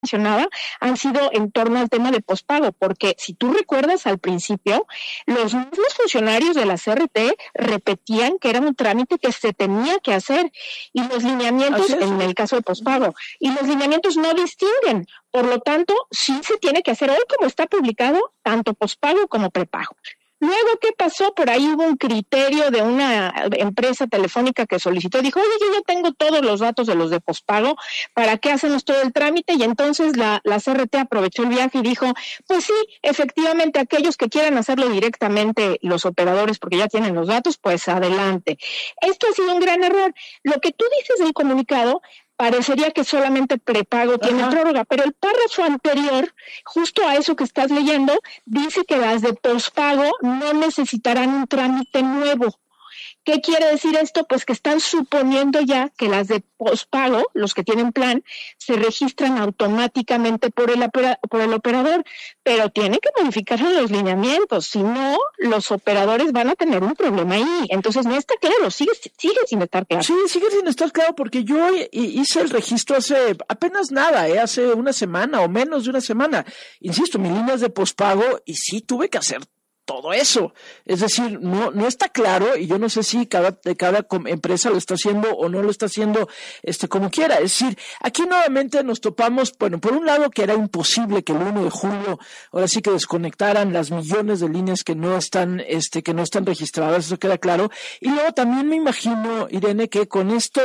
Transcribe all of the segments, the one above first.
mencionaba han sido en torno al tema de pospago, porque si tú recuerdas al principio, los mismos funcionarios de la CRT repetían que era un trámite que se tenía que hacer y los lineamientos, en el caso de pospago, y los lineamientos no distinguen. Por lo tanto, sí se tiene que hacer hoy como está publicado, tanto pospago como prepago. Luego, ¿qué pasó? Por ahí hubo un criterio de una empresa telefónica que solicitó, dijo, oye, yo ya tengo todos los datos de los de pospago, ¿para qué hacemos todo el trámite? Y entonces la CRT aprovechó el viaje y dijo, pues sí, efectivamente, aquellos que quieran hacerlo directamente, los operadores, porque ya tienen los datos, pues adelante. Esto ha sido un gran error. Lo que tú dices del comunicado, parecería que solamente prepago tiene prórroga, pero el párrafo anterior, justo a eso que estás leyendo, dice que las de pospago no necesitarán un trámite nuevo. ¿Qué quiere decir esto? Pues que están suponiendo ya que las de pospago, los que tienen plan, se registran automáticamente por el operador, pero tiene que modificarse los lineamientos, si no, los operadores van a tener un problema ahí. Entonces no está claro, sigue sin estar claro. Sí, sigue sin estar claro porque yo hice el registro hace apenas nada, hace una semana o menos de una semana. Insisto, mi línea es de pospago y sí tuve que hacer todo eso. Es decir, no está claro y yo no sé si cada empresa lo está haciendo o no lo está haciendo como quiera. Es decir, aquí nuevamente nos topamos, bueno, por un lado que era imposible que el 1 de julio ahora sí que desconectaran las millones de líneas que no están registradas, eso queda claro. Y luego también me imagino, Irene, que con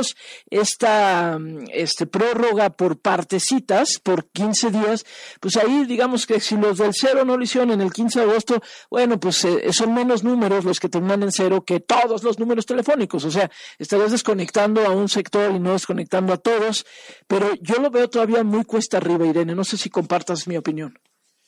esta prórroga por partecitas, por 15 días, pues ahí digamos que si los del 0 no lo hicieron en el 15 de agosto, bueno, pues son menos números los que terminan en 0 que todos los números telefónicos. O sea, estarías desconectando a un sector y no desconectando a todos. Pero yo lo veo todavía muy cuesta arriba, Irene. No sé si compartas mi opinión.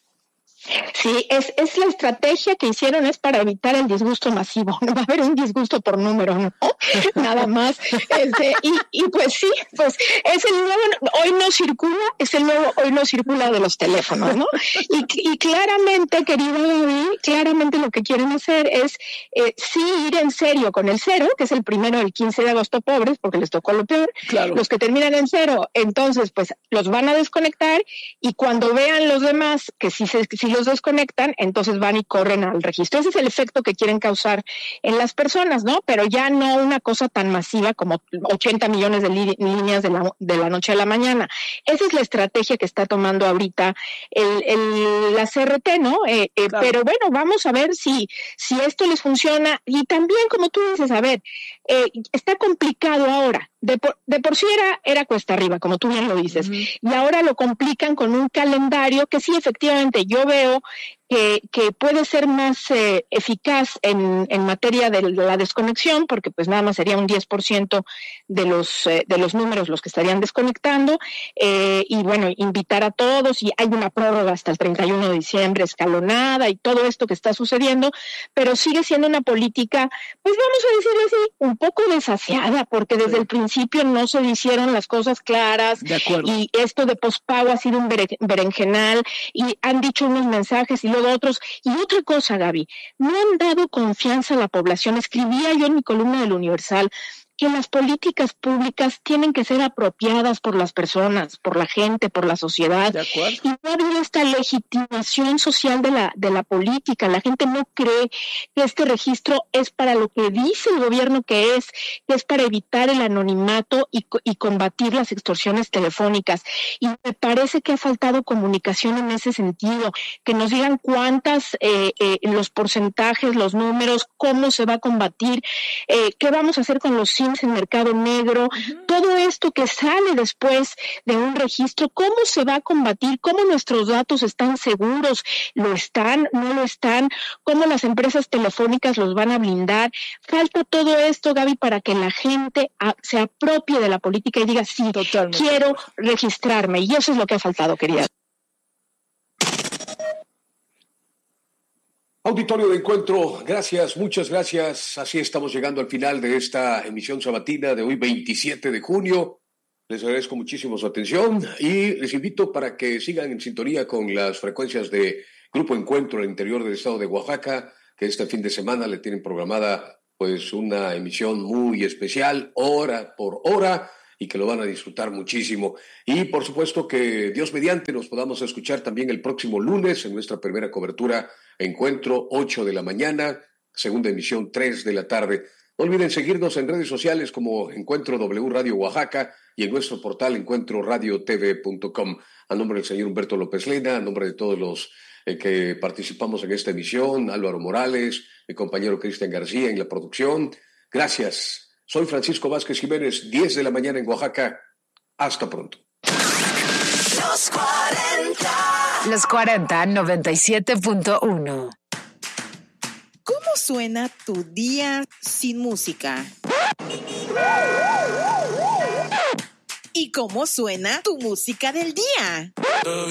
Sí, es la estrategia que hicieron, es para evitar el disgusto masivo. No va a haber un disgusto por número, ¿no? Nada más. Y pues sí, pues es el nuevo, hoy no circula, es el nuevo hoy no circula de los teléfonos, ¿no? Y claramente, querido David, claramente lo que quieren hacer es sí ir en serio con el 0, que es el primero del 15 de agosto, pobres, porque les tocó lo peor. Claro. Los que terminan en 0, entonces pues los van a desconectar y cuando vean los demás que si los desconectan, entonces van y corren al registro. Ese es el efecto que quieren causar en las personas, ¿no? Pero ya no una cosa tan masiva como 80 millones de líneas de la noche a la mañana. Esa es la estrategia que está tomando ahorita la CRT, ¿no? Claro. Pero bueno, vamos a ver si esto les funciona. Y también, como tú dices, a ver, está complicado ahora. De por sí era cuesta arriba, como tú bien lo dices, y ahora lo complican con un calendario que sí, efectivamente, yo veo que puede ser más eficaz en materia de la desconexión, porque pues nada más sería un 10% de los números los que estarían desconectando, y bueno, invitar a todos, y hay una prórroga hasta el 31 de diciembre escalonada y todo esto que está sucediendo, pero sigue siendo una política, pues vamos a decirlo así, un poco desasiada, porque desde el principio no se hicieron las cosas claras, y esto de pospago ha sido un berenjenal, y han dicho unos mensajes y luego otros. Y otra cosa, Gaby, no han dado confianza a la población. Escribía yo en mi columna del Universal que las políticas públicas tienen que ser apropiadas por las personas, por la gente, por la sociedad. Y no ha habido esta legitimación social de la política. La gente no cree que este registro es para lo que dice el gobierno que es para evitar el anonimato y combatir las extorsiones telefónicas. Y me parece que ha faltado comunicación en ese sentido, que nos digan cuántas, los porcentajes, los números, cómo se va a combatir, qué vamos a hacer con los en mercado negro, todo esto que sale después de un registro, cómo se va a combatir, cómo nuestros datos están seguros, lo están, no lo están, cómo las empresas telefónicas los van a blindar. Falta todo esto, Gaby, para que la gente se apropie de la política y diga, sí, quiero registrarme, y eso es lo que ha faltado, querida. Auditorio de Encuentro, gracias, muchas gracias. Así estamos llegando al final de esta emisión sabatina de hoy, 27 de junio. Les agradezco muchísimo su atención y les invito para que sigan en sintonía con las frecuencias de Grupo Encuentro al interior del estado de Oaxaca, que este fin de semana le tienen programada pues una emisión muy especial, hora por hora, y que lo van a disfrutar muchísimo. Y por supuesto que Dios mediante nos podamos escuchar también el próximo lunes en nuestra primera cobertura, Encuentro 8 de la mañana, segunda emisión 3 de la tarde. No olviden seguirnos en redes sociales como Encuentro W Radio Oaxaca y en nuestro portal encuentroradiotv.com. A nombre del señor Humberto López Lena, a nombre de todos los que participamos en esta emisión, Álvaro Morales, mi compañero Cristian García en la producción. Gracias. Soy Francisco Vázquez Jiménez, 10 de la mañana en Oaxaca. Hasta pronto. Los 40 97.1. ¿Cómo suena tu día sin música? ¿Y cómo suena tu música del día?